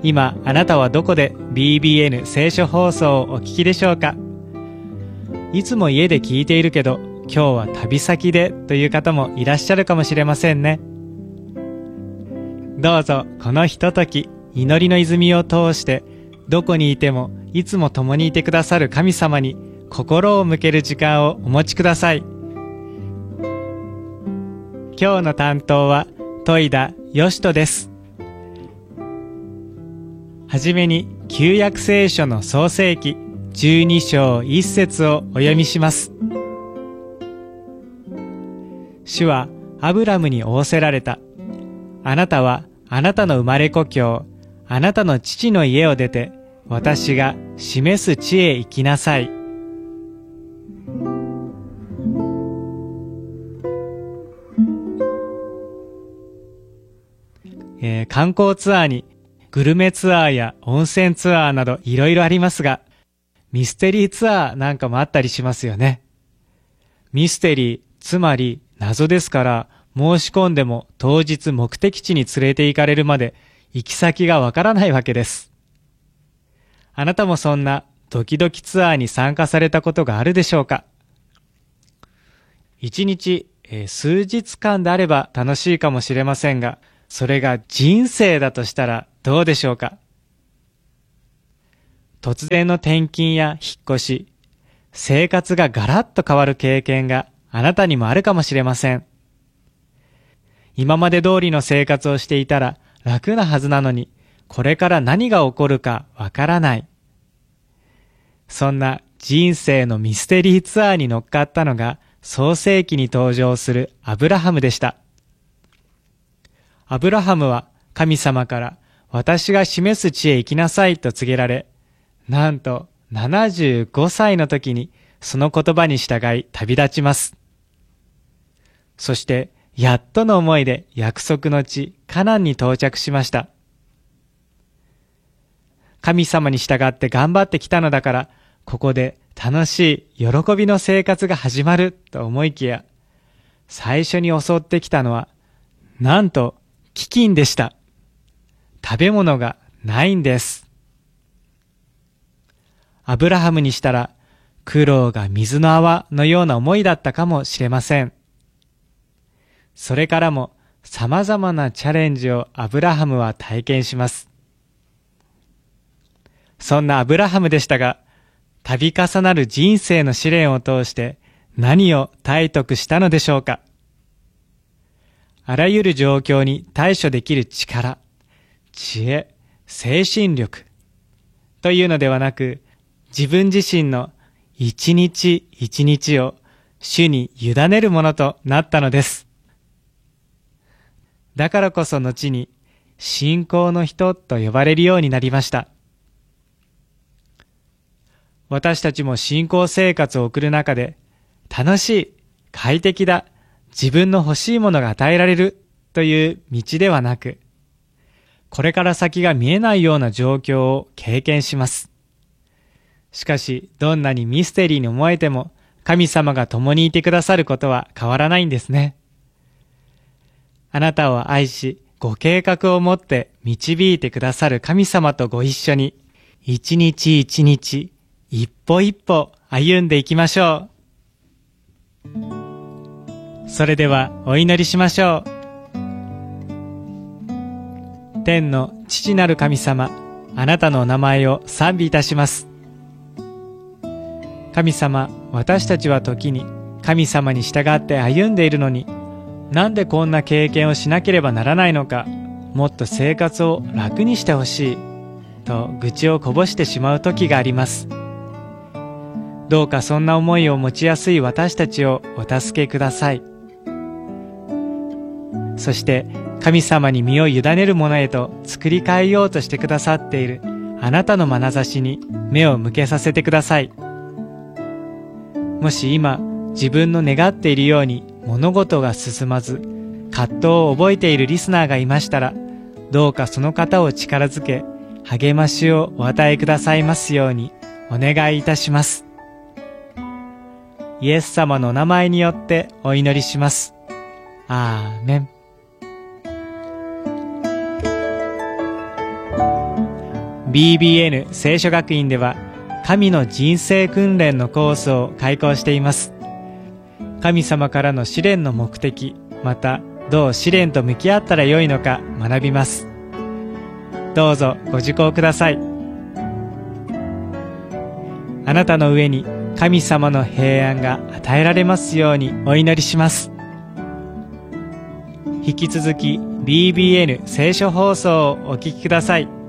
今あなたはどこで BBN 聖書放送をお聞きでしょうか。いつも家で聞いているけど今日は旅先でという方もいらっしゃるかもしれませんね。どうぞこのひととき、祈りの泉を通してどこにいてもいつも共にいてくださる神様に心を向ける時間をお持ちください。今日の担当は戸田義人です。はじめに旧約聖書の創世記12章1節をお読みします。主はアブラムに仰せられた。あなたはあなたの生まれ故郷、あなたの父の家を出て、私が示す地へ行きなさい。観光ツアーにグルメツアーや温泉ツアーなどいろいろありますが、ミステリーツアーなんかもあったりしますよね。ミステリー、つまり謎ですから、申し込んでも当日目的地に連れて行かれるまで行き先がわからないわけです。あなたもそんなドキドキツアーに参加されたことがあるでしょうか。一日、数日間であれば楽しいかもしれませんが、それが人生だとしたらどうでしょうか。突然の転勤や引っ越し、生活がガラッと変わる経験があなたにもあるかもしれません。今まで通りの生活をしていたら楽なはずなのに、これから何が起こるかわからない。そんな人生のミステリーツアーに乗っかったのが創世記に登場するアブラハムでした。アブラハムは神様から私が示す地へ行きなさいと告げられ、なんと75歳の時にその言葉に従い旅立ちます。そしてやっとの思いで約束の地カナンに到着しました。神様に従って頑張ってきたのだから、ここで楽しい喜びの生活が始まると思いきや、最初に襲ってきたのはなんと飢饉でした。食べ物がないんです。アブラハムにしたら苦労が水の泡のような思いだったかもしれません。それからも様々なチャレンジをアブラハムは体験します。そんなアブラハムでしたが、度重なる人生の試練を通して何を体得したのでしょうか。あらゆる状況に対処できる力、知恵、精神力というのではなく、自分自身の一日一日を主に委ねるものとなったのです。だからこそ後に信仰の人と呼ばれるようになりました。私たちも信仰生活を送る中で、楽しい、快適だ、自分の欲しいものが与えられるという道ではなく、これから先が見えないような状況を経験します。しかし、どんなにミステリーに思えても、神様が共にいてくださることは変わらないんですね。あなたを愛し、ご計画を持って導いてくださる神様とご一緒に、一日一日、一歩一歩歩んでいきましょう。それではお祈りしましょう。天の父なる神様、あなたのお名前を賛美いたします。神様、私たちは時に神様に従って歩んでいるのに、なんでこんな経験をしなければならないのか、もっと生活を楽にしてほしいと愚痴をこぼしてしまう時があります。どうかそんな思いを持ちやすい私たちをお助けください。そして神様に身を委ねるものへと作り変えようとしてくださっているあなたの眼差しに目を向けさせてください。もし今自分の願っているように物事が進まず葛藤を覚えているリスナーがいましたら、どうかその方を力づけ励ましをお与えくださいますようにお願いいたします。イエス様のお名前によってお祈りします。アーメン。 BBN 聖書学院では神の人生訓練のコースを開講しています。神様からの試練の目的、またどう試練と向き合ったらよいのか学びます。どうぞご受講ください。あなたの上に神様の平安が与えられますようにお祈りします。引き続き BBN 聖書放送をお聞きください。